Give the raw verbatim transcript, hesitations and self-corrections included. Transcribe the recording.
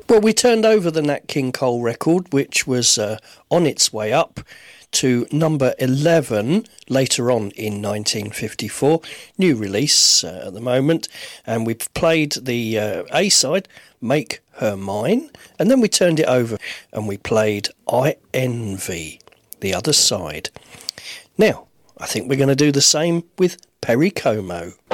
Well, we turned over the Nat King Cole record, which was uh, on its way up to number eleven later on in nineteen fifty-four. New release uh, at the moment. And we've played the uh, A-side, Make Her Mine. And then we turned it over and we played I Envy, the other side. Now, I think we're going to do the same with Perry Como.